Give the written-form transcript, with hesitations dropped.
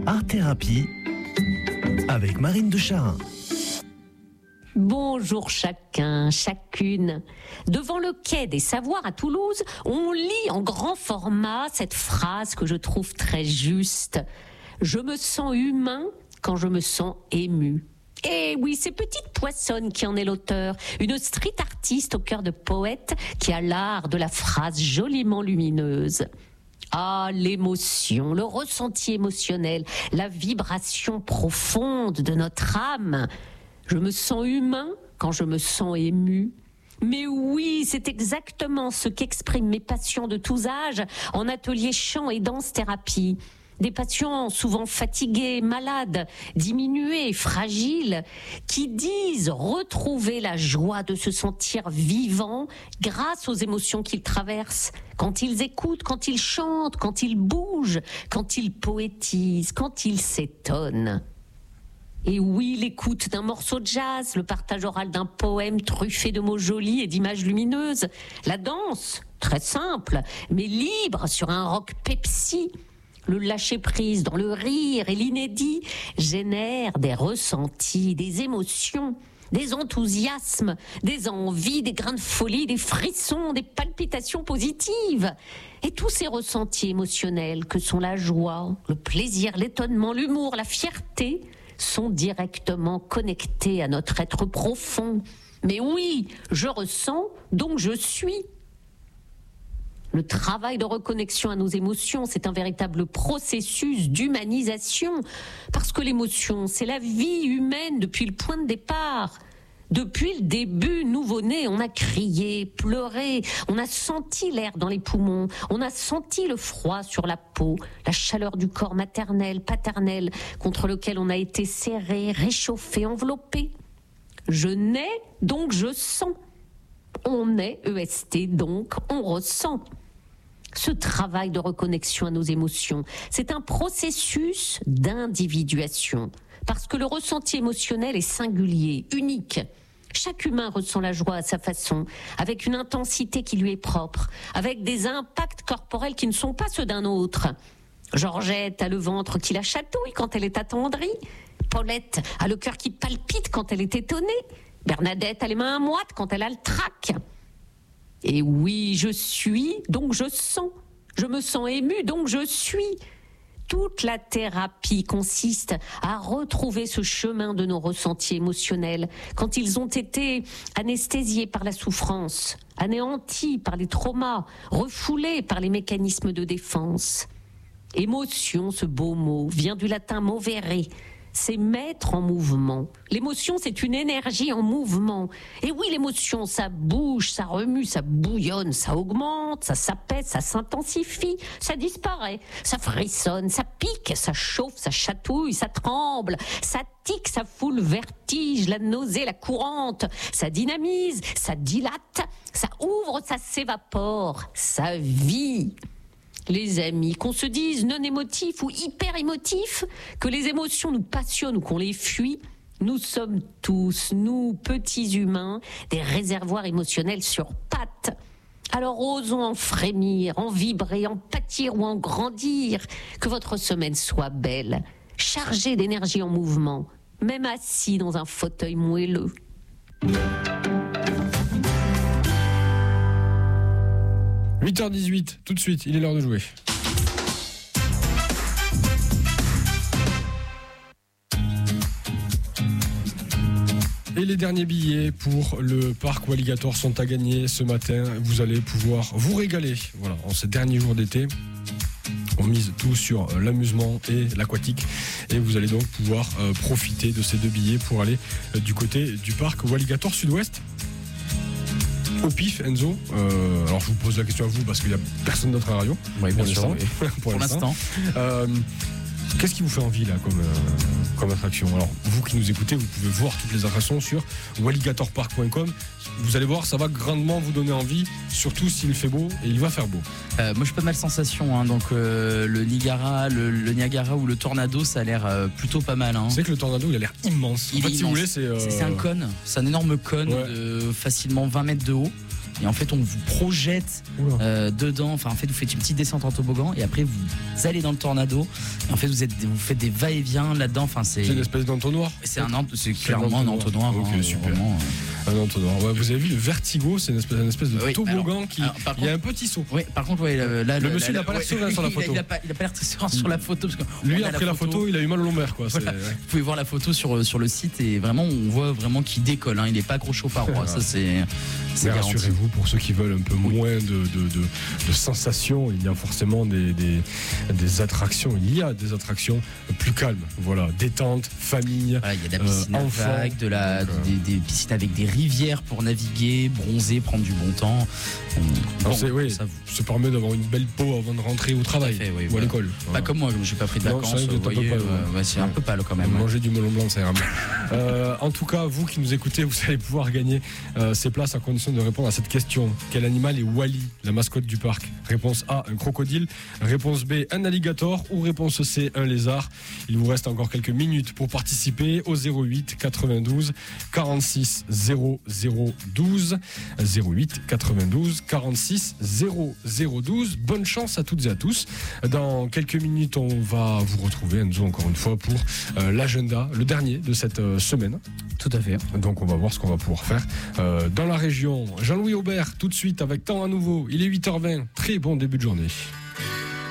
Art Thérapie avec Marine de Charin. Bonjour chacun, chacune. Devant le quai des Savoirs à Toulouse, on lit en grand format cette phrase que je trouve très juste. Je me sens humain quand je me sens ému. Et oui, c'est Petite Poissonne qui en est l'auteur, une street artiste au cœur de poète qui a l'art de la phrase joliment lumineuse. Ah, l'émotion, le ressenti émotionnel, la vibration profonde de notre âme. Je me sens humain quand je me sens ému. Mais oui, c'est exactement ce qu'expriment mes patients de tous âges en atelier chant et danse-thérapie. Des patients souvent fatigués, malades, diminués, fragiles, qui disent retrouver la joie de se sentir vivants grâce aux émotions qu'ils traversent. Quand ils écoutent, quand ils chantent, quand ils bougent, quand ils poétisent, quand ils s'étonnent. Et oui, l'écoute d'un morceau de jazz, le partage oral d'un poème truffé de mots jolis et d'images lumineuses, la danse, très simple, mais libre sur un rock Pepsi, le lâcher-prise dans le rire et l'inédit génère des ressentis, des émotions, des enthousiasmes, des envies, des grains de folie, des frissons, des palpitations positives. Et tous ces ressentis émotionnels que sont la joie, le plaisir, l'étonnement, l'humour, la fierté, sont directement connectés à notre être profond. Mais oui, je ressens, donc je suis. Le travail de reconnexion à nos émotions, c'est un véritable processus d'humanisation, parce que l'émotion, c'est la vie humaine depuis le point de départ. Depuis le début, nouveau-né, on a crié, pleuré, on a senti l'air dans les poumons, on a senti le froid sur la peau, la chaleur du corps maternel, paternel, contre lequel on a été serré, réchauffé, enveloppé. Je nais, donc je sens. On est, EST, donc on ressent. Ce travail de reconnexion à nos émotions, c'est un processus d'individuation. Parce que le ressenti émotionnel est singulier, unique. Chaque humain ressent la joie à sa façon, avec une intensité qui lui est propre, avec des impacts corporels qui ne sont pas ceux d'un autre. Georgette a le ventre qui la chatouille quand elle est attendrie. Paulette a le cœur qui palpite quand elle est étonnée. Bernadette a les mains moites quand elle a le trac. Et oui, je suis, donc je sens. Je me sens émue, donc je suis. Toute la thérapie consiste à retrouver ce chemin de nos ressentis émotionnels quand ils ont été anesthésiés par la souffrance, anéantis par les traumas, refoulés par les mécanismes de défense. Émotion, ce beau mot, vient du latin movere. C'est mettre en mouvement. L'émotion, c'est une énergie en mouvement. Et oui, l'émotion, ça bouge, ça remue, ça bouillonne, ça augmente, ça s'apaise, ça s'intensifie, ça disparaît, ça frissonne, ça pique, ça chauffe, ça chatouille, ça tremble, ça tique, ça fout le vertige, la nausée, la courante, ça dynamise, ça dilate, ça ouvre, ça s'évapore, ça vit. Les amis, qu'on se dise non émotifs ou hyper émotifs, que les émotions nous passionnent ou qu'on les fuit, nous sommes tous, nous, petits humains, des réservoirs émotionnels sur pattes. Alors osons en frémir, en vibrer, en pâtir ou en grandir, que votre semaine soit belle, chargée d'énergie en mouvement, même assis dans un fauteuil moelleux. « 8h18, tout de suite, il est l'heure de jouer. Et les derniers billets pour le parc Walligator sont à gagner ce matin. Vous allez pouvoir vous régaler. Voilà, en ces derniers jours d'été, on mise tout sur l'amusement et l'aquatique. Et vous allez donc pouvoir profiter de ces deux billets pour aller du côté du parc Walligator Sud-Ouest. Au pif, Enzo. Alors je vous pose la question à vous parce qu'il n'y a personne d'autre à la radio. Oui, bien sûr. Pour l'instant. Qu'est-ce qui vous fait envie là comme attraction? Alors vous qui nous écoutez, vous pouvez voir toutes les attractions sur walligatorpark.com. Vous allez voir, ça va grandement vous donner envie, surtout s'il fait beau, et il va faire beau. Moi je suis pas mal sensation, hein, donc le Niagara, le Niagara ou le Tornado, ça a l'air plutôt pas mal. Hein. C'est que le Tornado il a l'air immense. Il est immense. Si vous voulez, c'est un cône, c'est un énorme cône de facilement 20 mètres de haut. et en fait on vous projette dedans. Enfin en fait vous faites une petite descente en toboggan et après vous allez dans le tornado. Et en fait vous faites des va-et-vient là-dedans. Enfin c'est une espèce d'entonnoir. C'est clairement un entonnoir. Ok, super. Vraiment, un entonnoir. Ouais, vous avez vu le Vertigo, c'est une espèce de toboggan qui. Il y a un petit saut. Oui, par contre, là, le monsieur n'a pas l'air serein sur la photo. Il a pas l'air très serein sur la photo. Parce que lui, après la photo, il a eu mal au lombaire. Quoi. Voilà. Vous pouvez voir la photo sur le site et vraiment, on voit vraiment qu'il décolle. Il n'est pas accroché au parois. Ça, c'est garanti. Rassurez-vous, pour ceux qui veulent un peu moins de sensations, il y a forcément des attractions. Il y a des attractions plus calmes. Voilà, détente, famille. Voilà, il y a de la piscine à vagues, des piscines avec des rivières pour naviguer, bronzer, prendre du bon temps. Ça permet d'avoir une belle peau avant de rentrer au travail ou à l'école. Pas comme moi, comme je n'ai pas pris de vacances. C'est un peu pâle quand même. Manger du melon blanc, ça ira mieux. En tout cas, vous qui nous écoutez, vous allez pouvoir gagner ces places à condition de répondre à cette question. Quel animal est Wally, la mascotte du parc? Réponse A, un crocodile. Réponse B, un alligator. Ou réponse C, un lézard. Il vous reste encore quelques minutes pour participer au 08 92 46 00 12. 08 92 46 00 12. Bonne chance à toutes et à tous. Dans quelques minutes, on va vous retrouver, Enzo, encore une fois, pour l'agenda, le dernier de cette semaine. Tout à fait. Donc on va voir ce qu'on va pouvoir faire dans la région. Jean-Louis Aubert, tout de suite avec Temps à nouveau. Il est 8h20. Très bon début de journée.